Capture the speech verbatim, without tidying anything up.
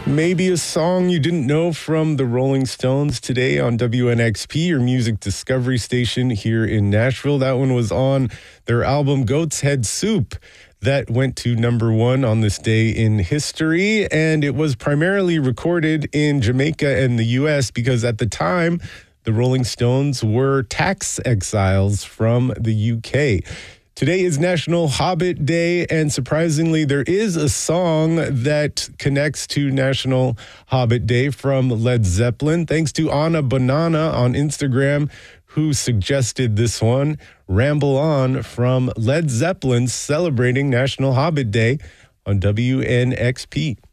Maybe a song you didn't know from the Rolling Stones today on W N X P, your music discovery station here in Nashville. That one was on their album Goat's Head Soup that went to number one on this day in history. And it was primarily recorded in Jamaica and the U S because at the time, the Rolling Stones were tax exiles from the U K. Today is National Hobbit Day, and surprisingly, there is a song that connects to National Hobbit Day from Led Zeppelin. Thanks to Anna Banana on Instagram, who suggested this one, Ramble On, from Led Zeppelin, celebrating National Hobbit Day on W N X P.